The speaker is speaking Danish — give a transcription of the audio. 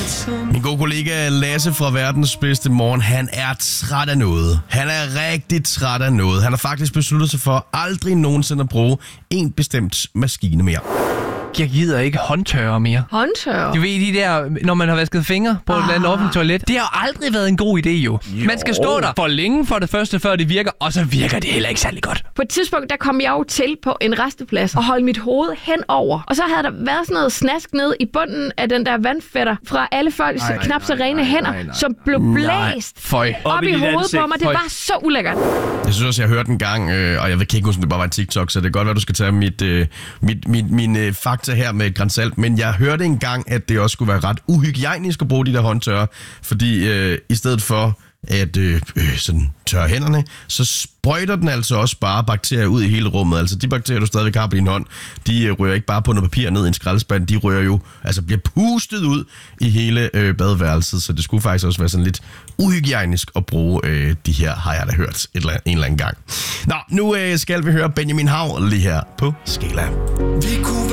Min gode kollega Lasse fra Verdens Bedste Morgen, han er træt af noget. Han er rigtig træt af noget. Han har faktisk besluttet sig for aldrig nogensinde at bruge en bestemt maskine mere. Jeg gider ikke håndtørre mere. Håndtørre? Du ved, de der, når man har vasket fingre på et eller andet offentligt toilet. Det har jo aldrig været en god idé, jo. Man skal stå der for længe for det første, før det virker, og så virker det heller ikke særlig godt. På et tidspunkt, der kom jeg jo til på en resteplads og holdt mit hoved henover. Og så havde der været sådan noget snask ned i bunden af den der vandfætter fra alle folks knap så rene hænder, som blev blæst op i hovedet på mig. Det var så ulækkert. Jeg synes også, jeg hørte en gang, og jeg kan ikke huske, om det bare var en TikTok, så det kan godt være, du skal tage min fakta her med et gran salt, men jeg hørte engang, at det også skulle være ret uhygiejnisk at bruge de der håndtørrer, fordi i stedet for at sådan tørre hænderne, så sprøjter den altså også bare bakterier ud i hele rummet. Altså de bakterier, du stadigvæk har på din hånd, de rører ikke bare på noget papir ned i en skraldespand, de rører jo, altså bliver pustet ud i hele badeværelset, så det skulle faktisk også være sådan lidt uhygiejnisk at bruge de her, har jeg da hørt en eller anden gang. Nå, nu skal vi høre Benjamin Hav lige her på Skala. Vi kunne